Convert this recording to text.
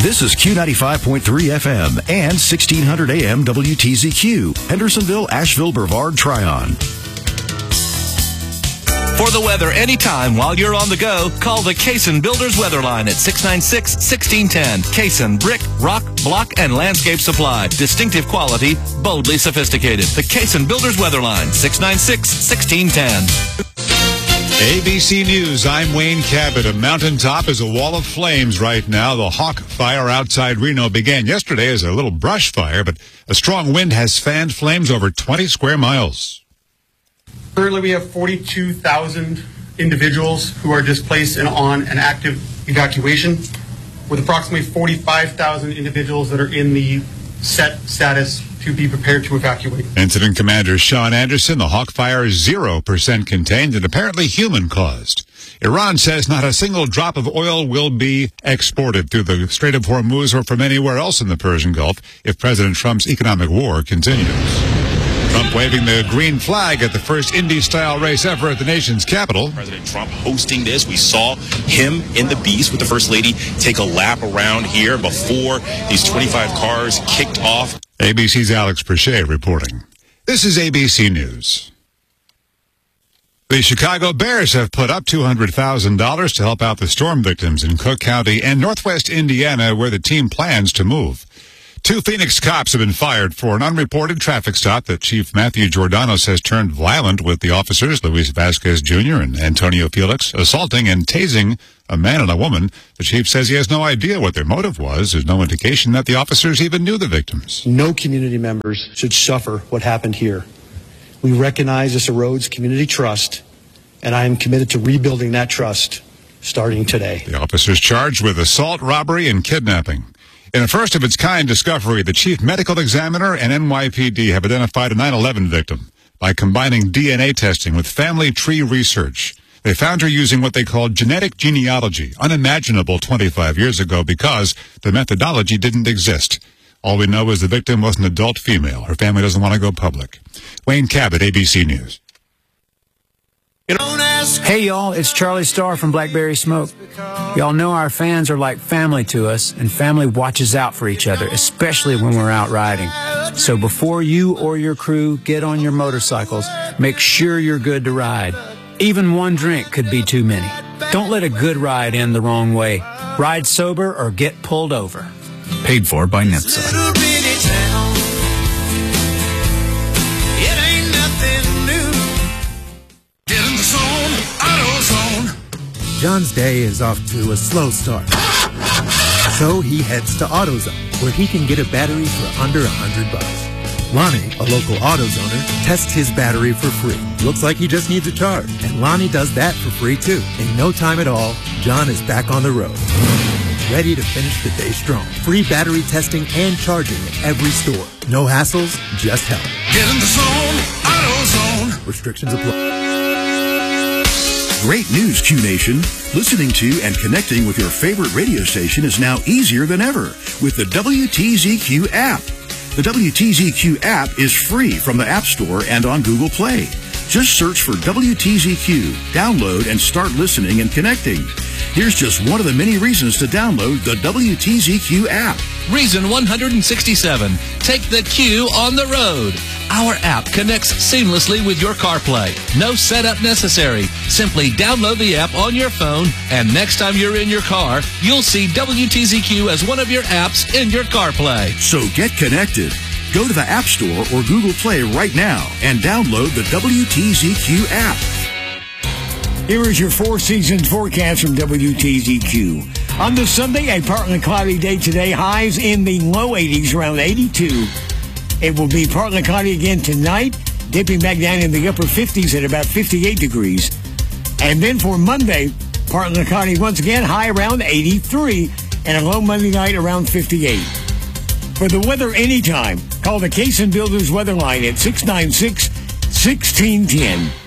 This is Q95.3 FM and 1600 AM WTZQ, Hendersonville, Asheville, Brevard, Tryon. For the weather anytime while you're on the go, call the Cason Builders Weather Line at 696-1610. Cason Brick, Rock, Block, and Landscape Supply. Distinctive quality, boldly sophisticated. The Cason Builders Weather Line, 696-1610. ABC News, I'm Wayne Cabot. A mountaintop is a wall of flames right now. The Hawk Fire outside Reno began yesterday as a little brush fire, but a strong wind has fanned flames over 20 square miles. Currently, we have 42,000 individuals who are displaced and on an active evacuation, with approximately 45,000 individuals that are in the set status to be prepared to evacuate. Incident Commander Sean Anderson, the Hawk Fire is 0% contained and apparently human-caused. Iran says not a single drop of oil will be exported through the Strait of Hormuz or from anywhere else in the Persian Gulf if President Trump's economic war continues. Trump waving the green flag at the first Indy-style race ever at the nation's capital. President Trump hosting this. We saw him in the Beast with the First Lady take a lap around here before these 25 cars kicked off. ABC's Alex Perchet reporting. This is ABC News. The Chicago Bears have put up $200,000 to help out the storm victims in Cook County and northwest Indiana, where the team plans to move. 2 Phoenix cops have been fired for an unreported traffic stop that Chief Matthew Giordano says turned violent with the officers, Luis Vasquez Jr. and Antonio Felix, assaulting and tasing a man and a woman. The chief says he has no idea what their motive was. There's no indication that the officers even knew the victims. No community members should suffer what happened here. We recognize this erodes community trust, and I am committed to rebuilding that trust starting today. The officers charged with assault, robbery, and kidnapping. In a first-of-its-kind discovery, the chief medical examiner and NYPD have identified a 9/11 victim by combining DNA testing with family tree research. They found her using what they called genetic genealogy, unimaginable 25 years ago because the methodology didn't exist. All we know is the victim was an adult female. Her family doesn't want to go public. Wayne Cabot, ABC News. Hey, y'all, it's Charlie Starr from Blackberry Smoke. Y'all know our fans are like family to us, and family watches out for each other, especially when we're out riding. So before you or your crew get on your motorcycles, make sure you're good to ride. Even one drink could be too many. Don't let a good ride end the wrong way. Ride sober or get pulled over. Paid for by NHTSA. John's day is off to a slow start. So he heads to AutoZone, where he can get a battery for under $100. Lonnie, a local AutoZoner, tests his battery for free. Looks like he just needs a charge. And Lonnie does that for free too. In no time at all, John is back on the road, ready to finish the day strong. Free battery testing and charging at every store. No hassles, just help. Get in the zone, AutoZone. Restrictions apply. Great news, Q Nation. Listening to and connecting with your favorite radio station is now easier than ever with the WTZQ app. The WTZQ app is free from the App Store and on Google Play. Just search for WTZQ, download, and start listening and connecting. Here's just one of the many reasons to download the WTZQ app. Reason 167. Take the Q on the road. Our app connects seamlessly with your CarPlay. No setup necessary. Simply download the app on your phone, and next time you're in your car, you'll see WTZQ as one of your apps in your CarPlay. So get connected. Go to the App Store or Google Play right now and download the WTZQ app. Here is your Four Seasons forecast from WTZQ. On this Sunday, a partly cloudy day today. Highs in the low 80s, around 82. It will be partly cloudy again tonight, dipping back down in the upper 50s at about 58 degrees. And then for Monday, partly cloudy once again, high around 83, and a low Monday night around 58. For the weather anytime, call the Cason Builders Weather Line at 696-1610.